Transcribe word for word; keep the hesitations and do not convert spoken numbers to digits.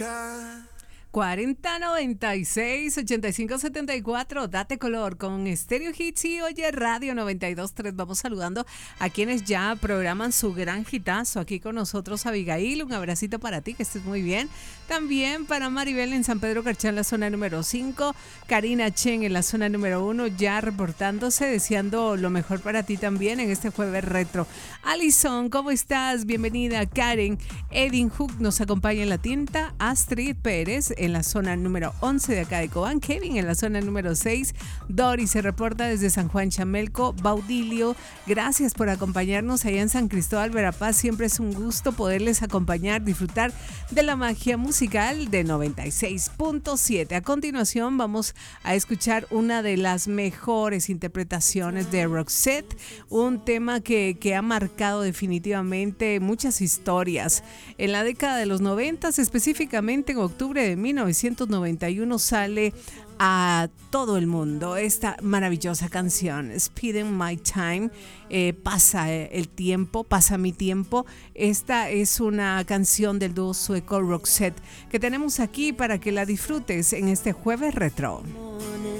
cuarenta noventa y seis ochenta y cinco setenta y cuatro, date color con Stereo Hits y Oye Radio noventa y dos punto tres. Vamos saludando a quienes ya programan su gran hitazo. Aquí con nosotros Abigail, un abracito para ti, que estés muy bien. También para Maribel en San Pedro Carchá en la zona número cinco, Karina Chen en la zona número uno, ya reportándose, deseando lo mejor para ti también en este jueves retro. Alison, ¿cómo estás? Bienvenida. Karen, Edin Hook nos acompaña en la tienda, Astrid Pérez en la zona número once de acá de Cobán, Kevin en la zona número seis, Dori se reporta desde San Juan Chamelco, Baudilio, gracias por acompañarnos allá en San Cristóbal Verapaz, siempre es un gusto poderles acompañar, disfrutar de la magia musical de noventa y seis punto siete. A continuación vamos a escuchar una de las mejores interpretaciones de Roxette, un tema que, que ha marcado definitivamente muchas historias. En la década de los noventa, específicamente en octubre de mil novecientos noventa y uno, sale a todo el mundo esta maravillosa canción, Speeding My Time, eh, pasa el tiempo, pasa mi tiempo. Esta es una canción del dúo sueco Roxette que tenemos aquí para que la disfrutes en este jueves retro.